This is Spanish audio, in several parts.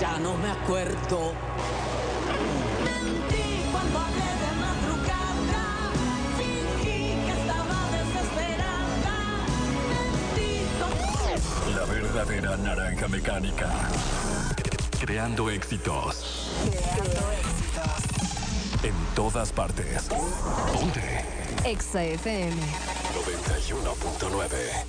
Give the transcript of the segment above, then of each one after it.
ya no me acuerdo. Mentí cuando hablé de madrugada, fingí que estaba desesperada. Mentí. La verdadera naranja mecánica. Creando éxitos. En todas partes. Ponte. Exa FM 91.9.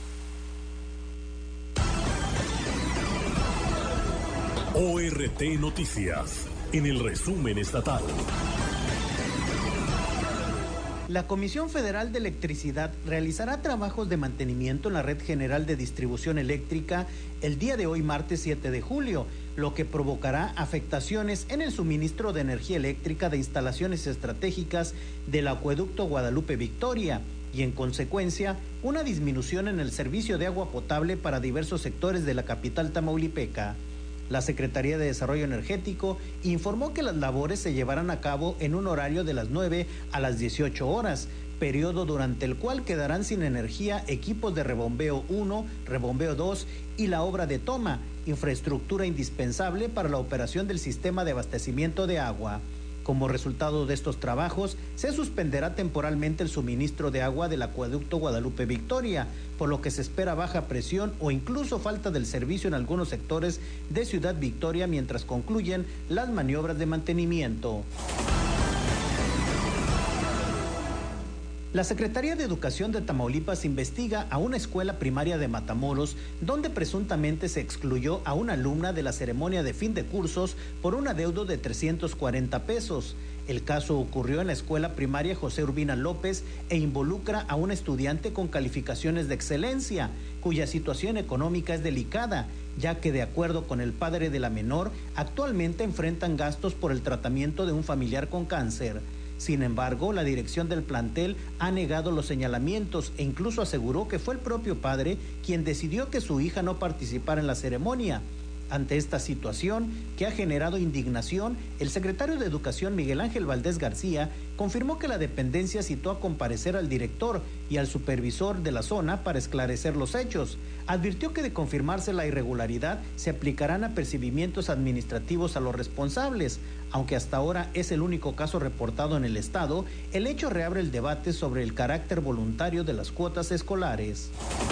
ORT Noticias, en el resumen estatal. La Comisión Federal de Electricidad realizará trabajos de mantenimiento en la Red General de Distribución Eléctrica el día de hoy, martes 7 de julio, lo que provocará afectaciones en el suministro de energía eléctrica de instalaciones estratégicas del acueducto Guadalupe Victoria y, en consecuencia, una disminución en el servicio de agua potable para diversos sectores de la capital tamaulipeca. La Secretaría de Desarrollo Energético informó que las labores se llevarán a cabo en un horario de las 9 a las 18 horas, periodo durante el cual quedarán sin energía equipos de rebombeo 1, rebombeo 2 y la obra de toma, infraestructura indispensable para la operación del sistema de abastecimiento de agua. Como resultado de estos trabajos, se suspenderá temporalmente el suministro de agua del acueducto Guadalupe Victoria, por lo que se espera baja presión o incluso falta del servicio en algunos sectores de Ciudad Victoria mientras concluyen las maniobras de mantenimiento. La Secretaría de Educación de Tamaulipas investiga a una escuela primaria de Matamoros, donde presuntamente se excluyó a una alumna de la ceremonia de fin de cursos por un adeudo de 340 pesos. El caso ocurrió en la escuela primaria José Urbina López e involucra a un estudiante con calificaciones de excelencia, cuya situación económica es delicada, ya que de acuerdo con el padre de la menor, actualmente enfrentan gastos por el tratamiento de un familiar con cáncer. Sin embargo, la dirección del plantel ha negado los señalamientos e incluso aseguró que fue el propio padre quien decidió que su hija no participara en la ceremonia. Ante esta situación, que ha generado indignación, el secretario de Educación, Miguel Ángel Valdés García, confirmó que la dependencia citó a comparecer al director y al supervisor de la zona para esclarecer los hechos. Advirtió que de confirmarse la irregularidad, se aplicarán apercibimientos administrativos a los responsables. Aunque hasta ahora es el único caso reportado en el estado, el hecho reabre el debate sobre el carácter voluntario de las cuotas escolares.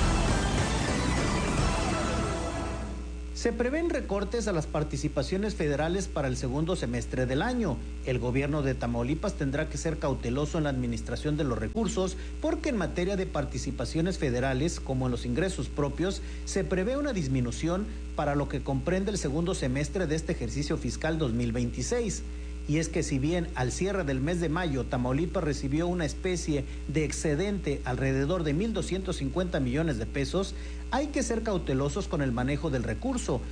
Se prevén recortes a las participaciones federales para el segundo semestre del año. El gobierno de Tamaulipas tendrá que ser cauteloso en la administración de los recursos porque en materia de participaciones federales, como en los ingresos propios, se prevé una disminución para lo que comprende el segundo semestre de este ejercicio fiscal 2026. Y es que si bien al cierre del mes de mayo Tamaulipas recibió una especie de excedente alrededor de 1,250 millones de pesos, hay que ser cautelosos con el manejo del recurso,